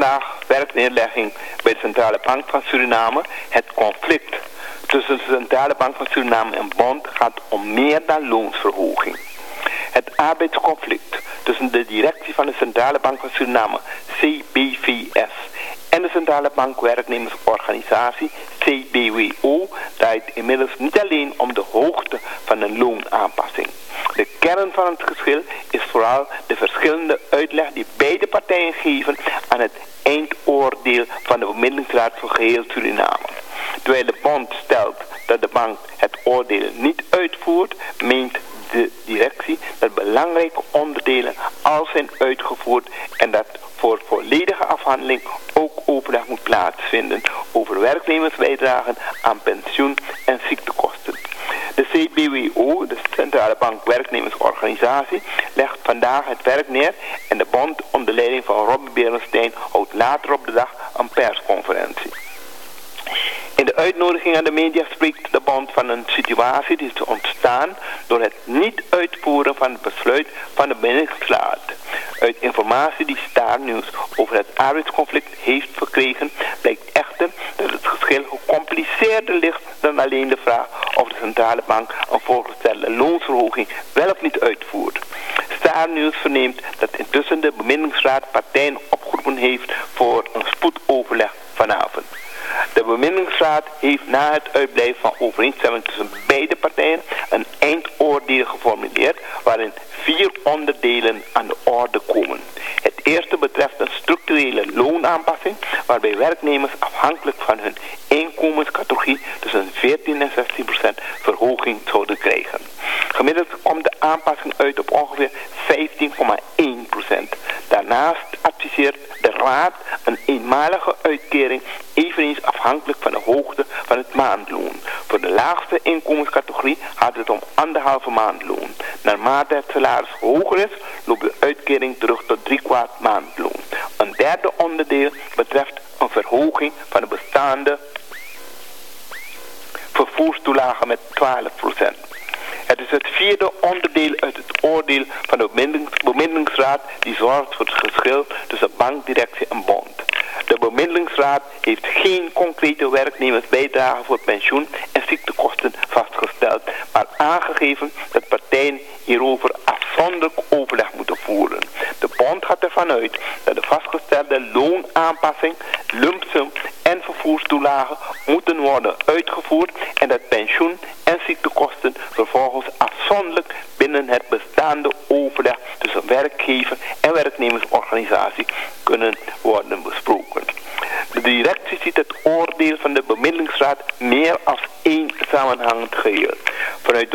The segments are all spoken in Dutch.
vandaag werkneerlegging bij de Centrale Bank van Suriname. Het conflict tussen de Centrale Bank van Suriname en Bond gaat om meer dan loonsverhoging. Het arbeidsconflict tussen de directie van de Centrale Bank van Suriname, CBVS, en de Centrale Bank Werknemersorganisatie, CBWO, draait inmiddels niet alleen om de hoogte van een loonaanpassing. De kern van het geschil is vooral de verschillende uitleg die beide partijen geven aan het eindoordeel van de Bemiddelingsraad voor geheel Suriname. Terwijl de bond stelt dat de bank het oordeel niet uitvoert, meent de directie dat belangrijke onderdelen al zijn uitgevoerd en dat voor volledige afhandeling ook overleg moet plaatsvinden over werknemersbijdragen aan pensioen en ziektekosten. De CBWO, de Centrale Bank Werknemersorganisatie, legt vandaag het werk neer en de bond onder leiding van Robbie Berenstein houdt later op de dag een persconferentie. In de uitnodiging aan de media spreekt de bond van een situatie die is ontstaan door het niet uitvoeren van het besluit van de Bemiddelingsraad. Uit informatie die Star News over het arbeidsconflict heeft verkregen, blijkt echter dat het geschil gecompliceerder ligt dan alleen de vraag of de Centrale Bank een voorgestelde loonsverhoging wel of niet uitvoert. Star News verneemt dat intussen de Bemiddelingsraad partijen opgeroepen heeft voor een spoedoverleg vanavond. De Bemiddelingsraad heeft na het uitblijven van overeenstemming tussen beide partijen een eindoordeel geformuleerd waarin 4 onderdelen aan de orde komen. Het eerste betreft een structurele loonaanpassing waarbij werknemers afhankelijk van hun inkomenscategorie tussen 14 en 16% verhoging zouden krijgen. Gemiddeld komt de aanpassing uit op ongeveer 15,1%. Daarnaast adviseert de Raad een eenmalige uitkering eveneens afhankelijk van de hoogte van het maandloon. Voor de laagste inkomenscategorie gaat het om 1,5 maandloon. Naarmate het salaris hoger is, loopt de uitkering terug tot 3/4 maandloon. Een derde onderdeel betreft een verhoging van de bestaande vervoerstoelagen met 12%. Het is het vierde onderdeel uit het oordeel van de Bemiddelingsraad die zorgt voor het geschil tussen bankdirectie en bond. De Bemiddelingsraad heeft geen concrete werknemersbijdrage voor pensioen en ziektekosten vastgesteld, maar aangegeven dat partijen hierover afzonderlijk overleg moeten voeren. De bond gaat ervan uit dat de vastgestelde loonaanpassing, lumpsum en vervoerstoelagen moeten worden uitgevoerd en dat pensioen en ziektekosten vervolgens afzonderlijk binnen het bestaande overleg tussen werkgever en werknemersorganisatie kunnen worden besproken. De directie ziet het oordeel van de Bemiddelingsraad meer als één samenhangend geheel. Vanuit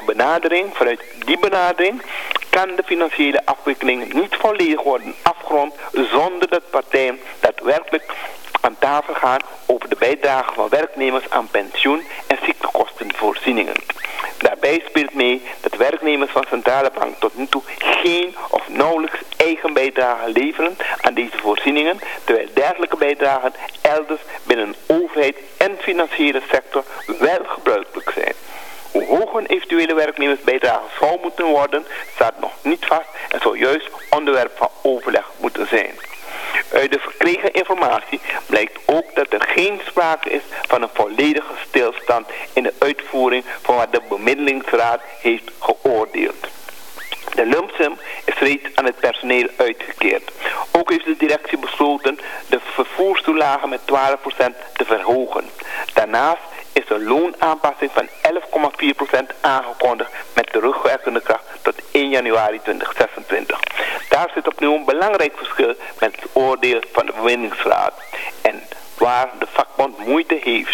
die benadering kan de financiële afwikkeling niet volledig worden afgerond zonder dat partijen daadwerkelijk aan tafel gaan over de bijdrage van werknemers aan pensioen en ziektekostenvoorzieningen. Daarbij speelt mee dat werknemers van Centrale Bank tot nu toe geen of nauwelijks eigen bijdrage leveren aan deze voorzieningen, terwijl dergelijke bijdragen elders binnen overheid en financiële sector wel gebruikelijk zijn. Hoe hoog een eventuele werknemersbijdrage zou moeten worden, staat nog niet vast en zou juist onderwerp van overleg moeten zijn. Uit de verkregen informatie blijkt ook dat er geen sprake is van een volledige stilstand in de uitvoering van wat de Bemiddelingsraad heeft geoordeeld. De lumpsum is reeds aan het personeel uitgekeerd. Ook heeft de directie besloten de vervoerstoelagen met 12% te verhogen. Daarnaast is een loonaanpassing van 11,4% aangekondigd met terugwerkende kracht tot 1 januari 2026. Daar zit opnieuw een belangrijk verschil met het oordeel van de Bemiddelingsraad en waar de vakbond moeite heeft.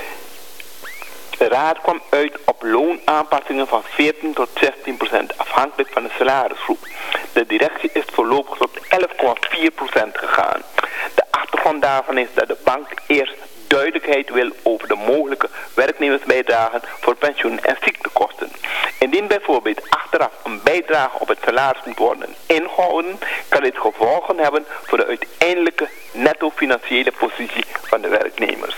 De raad kwam uit op loonaanpassingen van 14 tot 16% afhankelijk van de salarisgroep. De directie is voorlopig tot 11,4% gegaan. De achtergrond daarvan is dat de bank eerst duidelijkheid wil over de mogelijke werknemersbijdragen voor pensioen en ziektekosten. Indien bijvoorbeeld achteraf een bijdrage op het salaris moet worden ingehouden, kan dit gevolgen hebben voor de uiteindelijke netto financiële positie van de werknemers.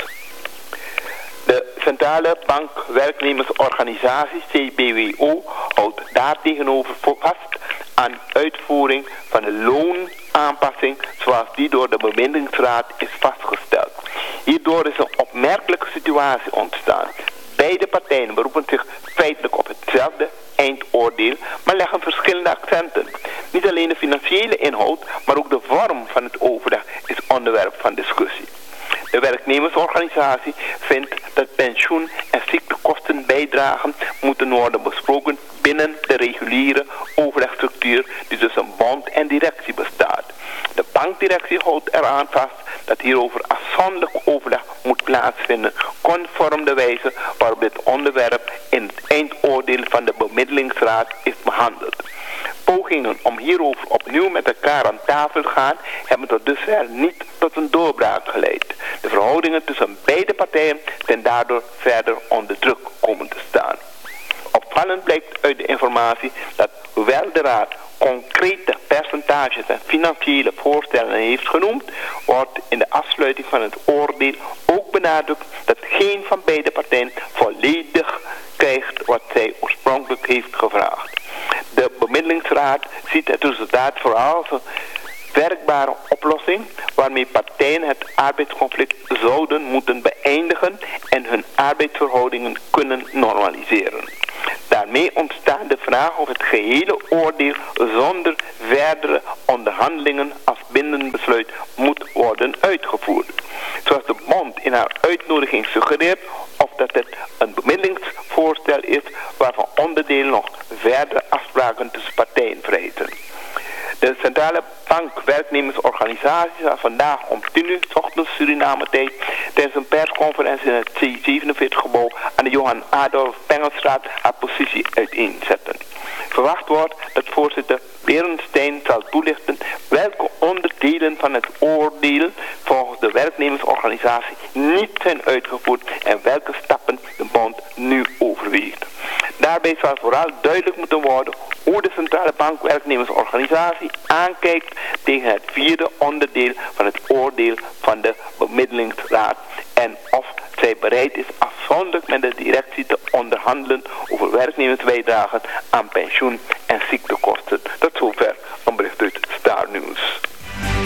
De Centrale Bank Werknemersorganisatie CBWO houdt daartegenover vast aan uitvoering van de aanpassing zoals die door de bemiddelingsraad is vastgesteld. Hierdoor is een opmerkelijke situatie ontstaan. Beide partijen beroepen zich feitelijk op hetzelfde eindoordeel, maar leggen verschillende accenten. Niet alleen de financiële inhoud, maar ook de vorm van het overleg is onderwerp van discussie. De werknemersorganisatie vindt dat pensioen- en ziektekostenbijdragen moeten worden besproken binnen de reguliere overlegstructuur die tussen bond en directie bestaat. De bankdirectie houdt eraan vast dat hierover afzonderlijk overleg moet plaatsvinden, conform de wijze waarop dit onderwerp in het eindoordeel van de bemiddelingsraad is behandeld. Pogingen om hierover opnieuw met elkaar aan tafel te gaan hebben tot dusver niet tot een doorbraak geleid. De verhoudingen tussen beide partijen zijn daardoor verder onder druk komen te staan. Opvallend blijkt uit de informatie dat hoewel de raad concrete percentages en financiële voorstellen heeft genoemd, wordt in de afsluiting van het oordeel ook benadrukt dat geen van beide partijen volledig krijgt wat zij oorspronkelijk heeft gevraagd. De bemiddelingsraad ziet het resultaat vooral als een werkbare oplossing waarmee partijen het arbeidsconflict zouden moeten beëindigen en hun arbeidsverhoudingen kunnen normaliseren. Daarmee ontstaat de vraag of het gehele oordeel zonder verdere onderhandelingen als bindend besluit moet worden uitgevoerd. Zoals de bond in haar uitnodiging suggereert, of dat het een bemiddelingsvoorstel is waarvan onderdelen nog verdere afspraken tussen partijen vereisen. De Centrale Bank Werknemersorganisatie zal vandaag om 10:00 ochtends Suriname tijd tijdens een persconferentie in het C47-gebouw aan de Johan Adolf Pengelstraat haar positie uiteenzetten. Verwacht wordt dat voorzitter Berendstein zal toelichten welke onderdelen van het oordeel volgens de werknemersorganisatie niet zijn uitgevoerd en welke stappen de bond nu overweegt. Daarbij zal vooral duidelijk moeten worden hoe de Centrale Bank Werknemersorganisatie aankijkt tegen het vierde onderdeel van het oordeel van de bemiddelingsraad en of zij bereid is afzonderlijk met de directie te onderhandelen over werknemersbijdragen aan pensioen- en ziektekosten. Tot zover